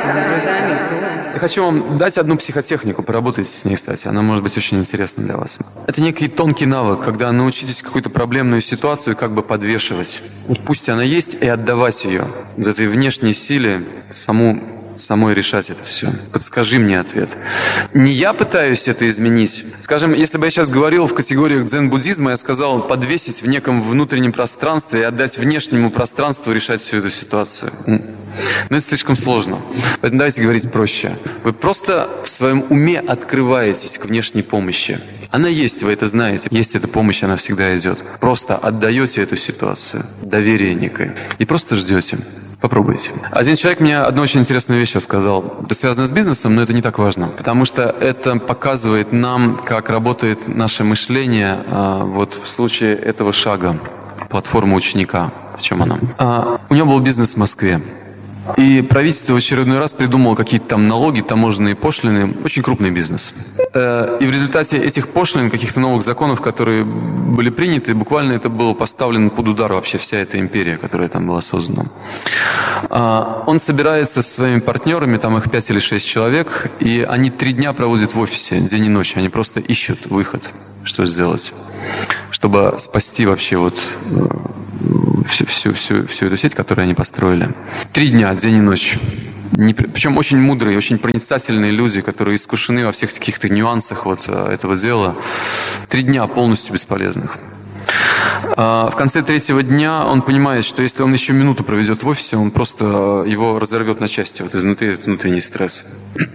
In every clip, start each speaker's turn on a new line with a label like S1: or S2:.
S1: Я хочу вам дать одну психотехнику, поработайте с ней, кстати. Она может быть очень интересна для вас. Это некий тонкий навык, когда научитесь какую-то проблемную ситуацию как бы подвешивать. Вот пусть она есть, и отдавать ее. Вот этой внешней силе самой решать это все. Подскажи мне ответ. Не я пытаюсь это изменить. Скажем, если бы я сейчас говорил в категориях дзен-буддизма, я сказал подвесить в неком внутреннем пространстве и отдать внешнему пространству решать всю эту ситуацию. Но это слишком сложно. Поэтому давайте говорить проще. Вы просто в своем уме открываетесь к внешней помощи. Она есть, вы это знаете. Есть эта помощь, она всегда идет. Просто отдаете эту ситуацию, доверие некое, и просто ждете. Попробуйте. Один человек мне одну очень интересную вещь сказал. Это связано с бизнесом, но это не так важно. Потому что это показывает нам, как работает наше мышление вот в случае этого шага. Платформа ученика. В чем она? У него был бизнес в Москве. И правительство в очередной раз придумало какие-то там налоги, таможенные пошлины. Очень крупный бизнес. И в результате этих пошлин, каких-то новых законов, которые были приняты, буквально это было поставлено под удар вообще вся эта империя, которая там была создана. Он собирается со своими партнерами, там их 5 или 6 человек, и они 3 дня проводят в офисе, день и ночь. Они просто ищут выход, что сделать, чтобы спасти вообще вот всю эту сеть, которую они построили. 3 дня, день и ночь. Причем очень мудрые, очень проницательные люди, которые искушены во всех каких-то нюансах вот этого дела. 3 дня полностью бесполезных. В конце 3-го дня он понимает, что если он еще минуту проведет в офисе, он просто его разорвет на части. Вот изнутри этот внутренний стресс.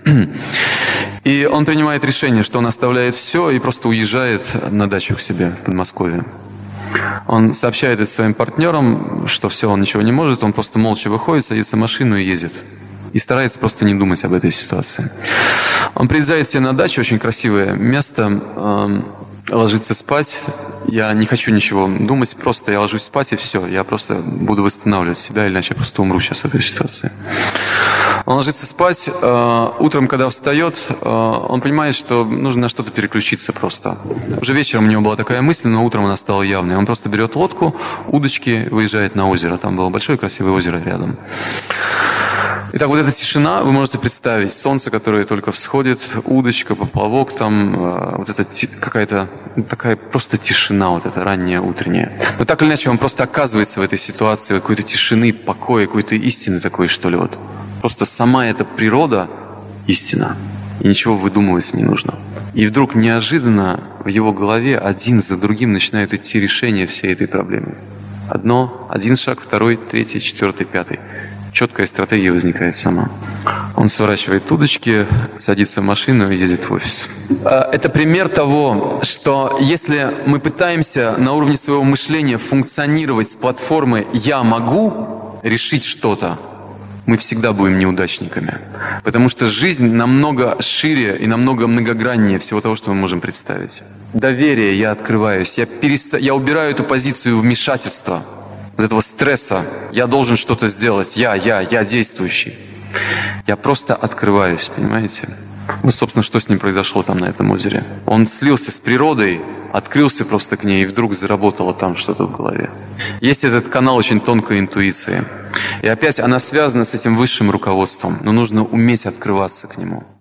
S1: И он принимает решение, что он оставляет все и просто уезжает на дачу к себе в Подмосковье. Он сообщает это своим партнерам, что все, он ничего не может, он просто молча выходит, садится в машину и ездит. И старается просто не думать об этой ситуации. Он приезжает себе на дачу, очень красивое место, ложится спать. Я не хочу ничего думать, просто я ложусь спать и все. Я просто буду восстанавливать себя, иначе я просто умру сейчас в этой ситуации. Он ложится спать, утром, когда встает, он понимает, что нужно на что-то переключиться просто. Уже вечером у него была такая мысль, но утром она стала явной. Он просто берет лодку, удочки, выезжает на озеро. Там было большое красивое озеро рядом. Итак, вот эта тишина, вы можете представить, солнце, которое только всходит, удочка, поплавок, там вот это какая-то такая просто тишина, вот эта ранняя утренняя. Но так или иначе, он просто оказывается в этой ситуации какой-то тишины, покоя, какой-то истины такой, что ли, вот. Просто сама эта природа истина, и ничего выдумывать не нужно. И вдруг неожиданно в его голове один за другим начинают идти решения всей этой проблемы. Один шаг, второй, третий, четвертый, пятый. Четкая стратегия возникает сама. Он сворачивает удочки, садится в машину и едет в офис. Это пример того, что если мы пытаемся на уровне своего мышления функционировать с платформы «я могу решить что-то», мы всегда будем неудачниками. Потому что жизнь намного шире и намного многограннее всего того, что мы можем представить. Доверие, я открываюсь, я убираю эту позицию вмешательства, вот этого стресса. Я должен что-то сделать, я действующий. Я просто открываюсь, понимаете? Вот, собственно, что с ним произошло там на этом озере. Он слился с природой, открылся просто к ней, и вдруг заработало там что-то в голове. Есть этот канал очень тонкой интуиции. И опять она связана с этим высшим руководством, но нужно уметь открываться к нему.